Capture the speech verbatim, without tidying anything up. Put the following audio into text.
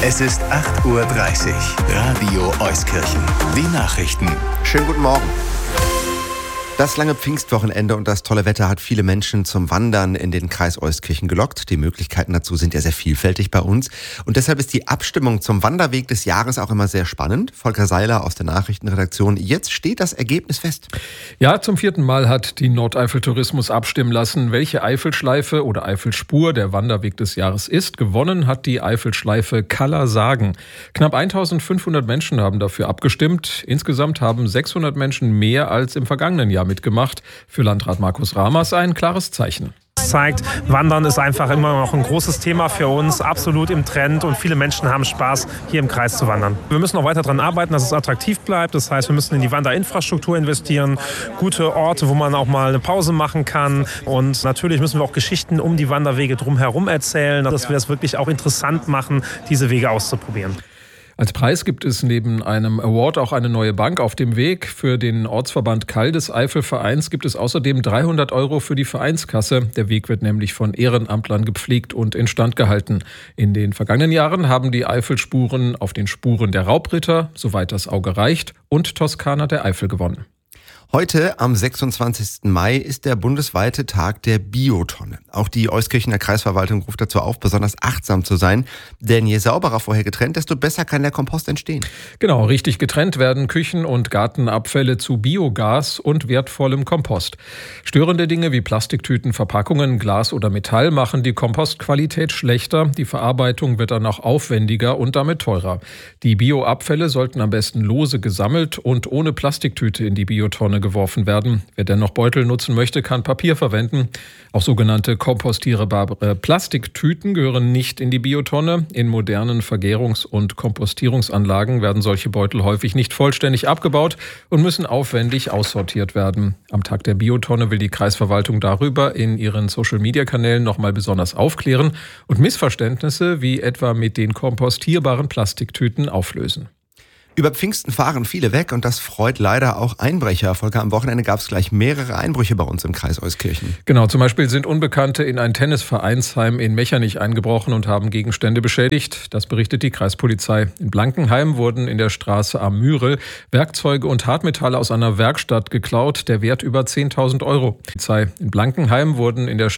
Es ist acht Uhr dreißig. Radio Euskirchen. Die Nachrichten. Schönen guten Morgen. Das lange Pfingstwochenende und das tolle Wetter hat viele Menschen zum Wandern in den Kreis Euskirchen gelockt. Die Möglichkeiten dazu sind ja sehr vielfältig bei uns. Und deshalb ist die Abstimmung zum Wanderweg des Jahres auch immer sehr spannend. Volker Seiler aus der Nachrichtenredaktion. Jetzt steht das Ergebnis fest. Ja, zum vierten Mal hat die Nordeifel Tourismus abstimmen lassen, welche Eifelschleife oder Eifelspur der Wanderweg des Jahres ist. Gewonnen hat die Eifelschleife Kaller Sagen. Knapp eintausendfünfhundert Menschen haben dafür abgestimmt. Insgesamt haben sechshundert Menschen mehr als im vergangenen Jahr mitgemacht. Für Landrat Markus Ramers ein klares Zeichen. Das zeigt, Wandern ist einfach immer noch ein großes Thema für uns, absolut im Trend und viele Menschen haben Spaß, hier im Kreis zu wandern. Wir müssen noch weiter daran arbeiten, dass es attraktiv bleibt. Das heißt, wir müssen in die Wanderinfrastruktur investieren, gute Orte, wo man auch mal eine Pause machen kann. Und natürlich müssen wir auch Geschichten um die Wanderwege drumherum erzählen, dass wir es wirklich auch interessant machen, diese Wege auszuprobieren. Als Preis gibt es neben einem Award auch eine neue Bank auf dem Weg. Für den Ortsverband Kall des Eifelvereins gibt es außerdem dreihundert Euro für die Vereinskasse. Der Weg wird nämlich von Ehrenamtlern gepflegt und instand gehalten. In den vergangenen Jahren haben die Eifelspuren auf den Spuren der Raubritter, soweit das Auge reicht, und Toskana der Eifel gewonnen. Heute, am sechsundzwanzigsten Mai, ist der bundesweite Tag der Biotonne. Auch die Euskirchener Kreisverwaltung ruft dazu auf, besonders achtsam zu sein. Denn je sauberer vorher getrennt, desto besser kann der Kompost entstehen. Genau, richtig getrennt werden Küchen- und Gartenabfälle zu Biogas und wertvollem Kompost. Störende Dinge wie Plastiktüten, Verpackungen, Glas oder Metall machen die Kompostqualität schlechter. Die Verarbeitung wird dann auch aufwendiger und damit teurer. Die Bioabfälle sollten am besten lose gesammelt und ohne Plastiktüte in die Biotonne geworfen werden. Wer dennoch Beutel nutzen möchte, kann Papier verwenden. Auch sogenannte kompostierbare Plastiktüten gehören nicht in die Biotonne. In modernen Vergärungs- und Kompostierungsanlagen werden solche Beutel häufig nicht vollständig abgebaut und müssen aufwendig aussortiert werden. Am Tag der Biotonne will die Kreisverwaltung darüber in ihren Social-Media-Kanälen nochmal besonders aufklären und Missverständnisse wie etwa mit den kompostierbaren Plastiktüten auflösen. Über Pfingsten fahren viele weg und das freut leider auch Einbrecher. Volker, am Wochenende gab es gleich mehrere Einbrüche bei uns im Kreis Euskirchen. Genau, zum Beispiel sind Unbekannte in ein Tennisvereinsheim in Mechernich eingebrochen und haben Gegenstände beschädigt. Das berichtet die Kreispolizei. In Blankenheim wurden in der Straße am Mürel Werkzeuge und Hartmetalle aus einer Werkstatt geklaut, der Wert über zehntausend Euro. In Blankenheim wurden in der